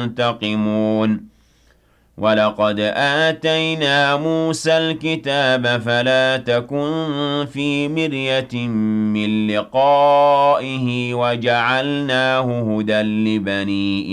ينتقمون ولقد آتينا موسى الكتاب فلا تكن في مرية من لقائه وجعلناه هدى لبني